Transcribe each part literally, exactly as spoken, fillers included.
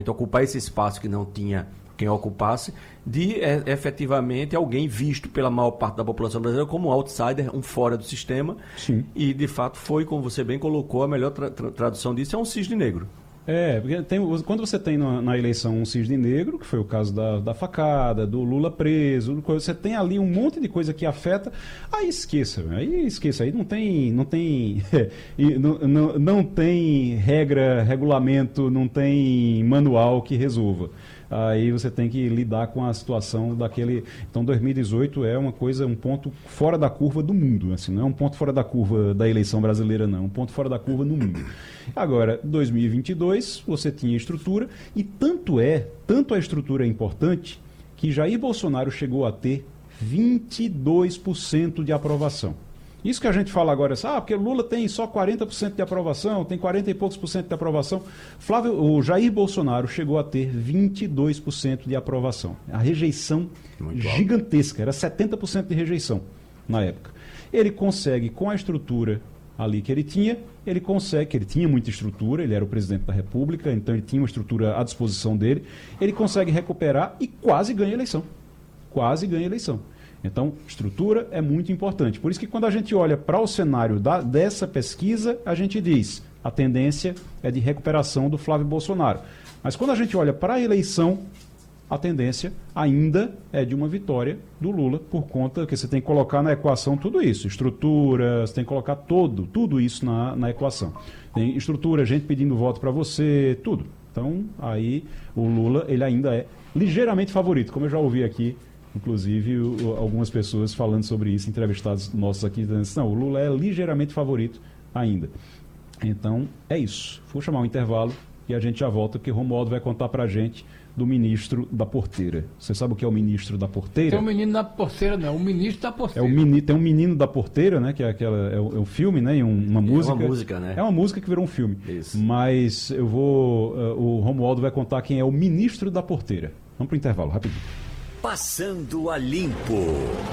ocupar esse espaço que não tinha quem ocupasse, de é, efetivamente alguém visto pela maior parte da população brasileira como um outsider, um fora do sistema. Sim. E de fato foi, como você bem colocou, a melhor tra tra tradução disso é um cisne negro. É, porque tem, quando você tem na, na eleição um cisne negro, que foi o caso da, da facada, do Lula preso, você tem ali um monte de coisa que afeta, aí esqueça, aí esqueça, aí não tem, não tem, não, não, não tem regra, regulamento, não tem manual que resolva. Aí você tem que lidar com a situação daquele... Então dois mil e dezoito é uma coisa, um ponto fora da curva do mundo, assim, não é um ponto fora da curva da eleição brasileira, não, é um ponto fora da curva no mundo. Agora, dois mil e vinte e dois, você tinha estrutura, e tanto é, tanto a estrutura é importante, que Jair Bolsonaro chegou a ter vinte e dois por cento de aprovação. Isso que a gente fala agora, ah, porque Lula tem só quarenta por cento de aprovação, tem quarenta e poucos por cento de aprovação. Flávio, o Jair Bolsonaro chegou a ter vinte e dois por cento de aprovação. A rejeição Muito gigantesca, alto. Era setenta por cento de rejeição na época. Ele consegue, com a estrutura ali que ele tinha, ele consegue, que ele tinha muita estrutura, ele era o presidente da República, então ele tinha uma estrutura à disposição dele, ele consegue recuperar e quase ganha a eleição. Quase ganha a eleição. Então, estrutura é muito importante. Por isso que quando a gente olha para o cenário da, dessa pesquisa, a gente diz, a tendência é de recuperação do Flávio Bolsonaro. Mas quando a gente olha para a eleição, a tendência ainda é de uma vitória do Lula, por conta que você tem que colocar na equação tudo isso. Estrutura, você tem que colocar todo, tudo isso na, na equação. Tem estrutura, gente pedindo voto para você, tudo. Então, aí o Lula, ele ainda é ligeiramente favorito, como eu já ouvi aqui. Inclusive, o, algumas pessoas falando sobre isso, entrevistados nossos aqui, dizendo assim, não, o Lula é ligeiramente favorito ainda. Então, é isso. Vou chamar um intervalo e a gente já volta, porque Romualdo vai contar pra gente do ministro da porteira. Você sabe o que é o ministro da porteira? Tem um menino da porteira, não, o ministro da porteira. É o meni, tem um menino da porteira, né, que é, aquela, é, o, é um filme, né, e um, uma música. É uma música, né? É uma música que virou um filme. Isso. Mas eu vou, uh, o Romualdo vai contar quem é o ministro da porteira. Vamos pro intervalo, rapidinho. Passando a Limpo.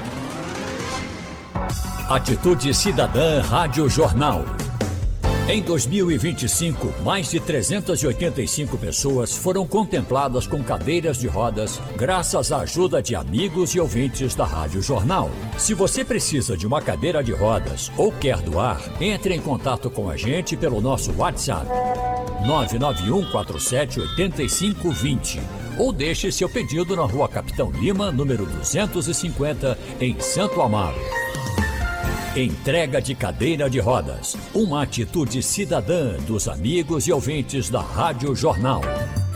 Atitude Cidadã Rádio Jornal. Em dois mil e vinte e cinco, mais de trezentas e oitenta e cinco pessoas foram contempladas com cadeiras de rodas graças à ajuda de amigos e ouvintes da Rádio Jornal. Se você precisa de uma cadeira de rodas ou quer doar, entre em contato com a gente pelo nosso WhatsApp nove nove um quatro sete oito cinco dois zero ou deixe seu pedido na Rua Capitão Lima, número duzentos e cinquenta, em Santo Amaro. Entrega de cadeira de rodas, uma atitude cidadã dos amigos e ouvintes da Rádio Jornal.